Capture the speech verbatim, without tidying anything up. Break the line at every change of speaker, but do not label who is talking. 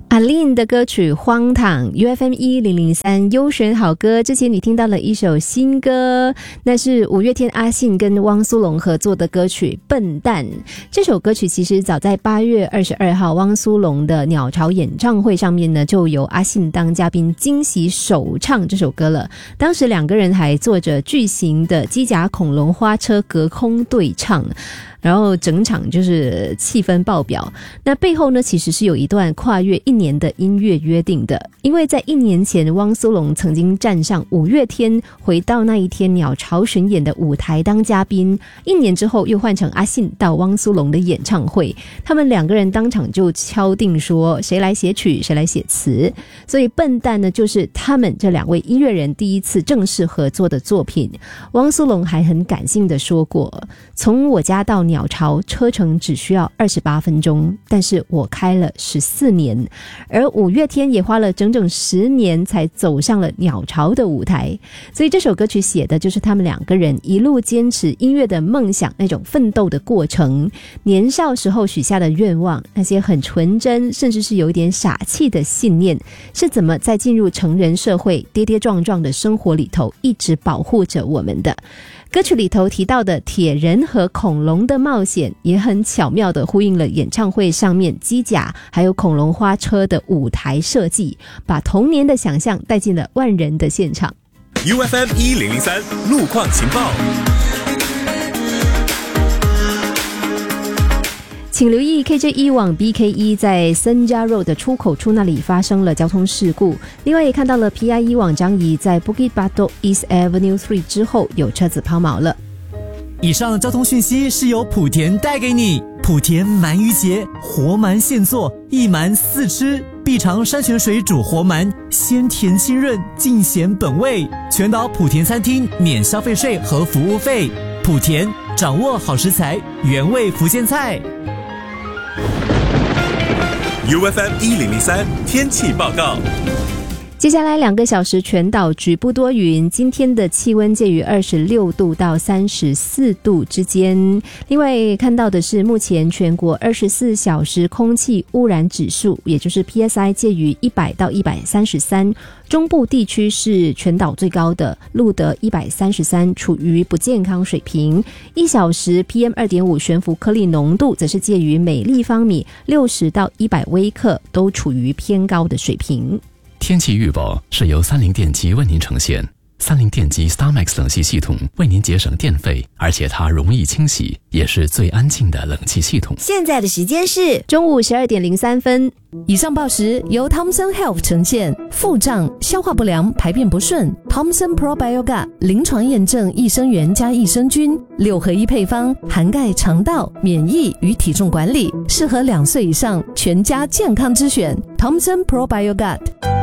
阿令的歌曲《荒唐》 U F M 一零零三优选好歌。之前你听到了一首新歌，那是五月天阿信跟汪苏泷合作的歌曲《笨蛋》。这首歌曲其实早在八月二十二号汪苏泷的鸟巢演唱会上面呢，就由阿信当嘉宾惊喜首唱这首歌了。当时两个人还坐着巨型的机甲恐龙花车隔空对唱，然后整场就是气氛爆表。那背后呢，其实是有一段跨越一年的音乐约定的，因为在一年前汪苏泷曾经站上五月天回到那一天鸟巢巡演的舞台当嘉宾，一年之后又换成阿信到汪苏泷的演唱会，他们两个人当场就敲定说谁来写曲谁来写词，所以笨蛋呢就是他们这两位音乐人第一次正式合作的作品。汪苏泷还很感性的说过，从我家到鸟巢车程只需要二十八分钟，但是我开了十四年，而五月天也花了整整十年才走上了鸟巢的舞台。所以这首歌曲写的就是他们两个人一路坚持音乐的梦想，那种奋斗的过程，年少时候许下的愿望，那些很纯真甚至是有一点傻气的信念，是怎么在进入成人社会跌跌撞撞的生活里头一直保护着我们的。歌曲里头提到的铁人和恐龙的冒险，也很巧妙地呼应了演唱会上面机甲还有恐龙花车的舞台设计，把童年的想象带进了万人的现场。
U F M 一零零三路况情报，
请留意 K J 一 往 B K 一 在森加 Road 的出口处那里发生了交通事故。另外也看到了 P I 一 往张仪在 Bukit Batok East Avenue 三之后有车子抛锚了。
以上交通讯息是由莆田带给你。莆田鳗鱼节，活鳗现做，一鳗四吃，必尝山泉水煮活鳗，鲜甜清润，尽显本味。全岛莆田餐厅免消费税和服务费。莆田掌握好食材，原味福建菜。
U F M 一零零三天气报告。
接下来两个小时全岛局部多云，今天的气温介于二十六度到三十四度之间。另外看到的是目前全国二十四小时空气污染指数，也就是 P S I 介于一百到一百三十三，中部地区是全岛最高的，录得一百三十三，处于不健康水平。一小时 P M 二点五 悬浮颗粒浓度则是介于每立方米六十到一百微克，都处于偏高的水平。
天气预报是由三菱电机为您呈现。三菱电机 StarMax 冷气系统为您节省电费，而且它容易清洗，也是最安静的冷气系统。
现在的时间是
中午十二点零三分。
以上报时由 Thomson Health 呈现。腹胀、消化不良、排便不顺， Thomson Probiogat 临床验证益生元加益生菌六合一配方，涵盖肠道、免疫与体重管理，适合两岁以上全家健康之选。 Thomson Probiogat。